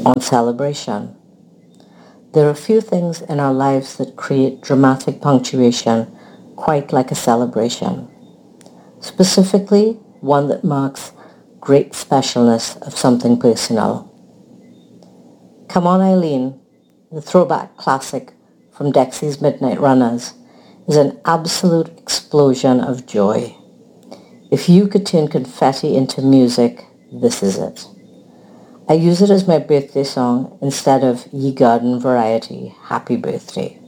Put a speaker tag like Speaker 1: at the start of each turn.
Speaker 1: on celebration. There are few things in our lives that create dramatic punctuation quite like a celebration, specifically one that marks great specialness of something personal. Come On Eileen, the throwback classic from Dexy's Midnight Runners, is an absolute explosion of joy. If you could turn confetti into music, this is it. I use it as my birthday song instead of Ye Garden Variety Happy Birthday.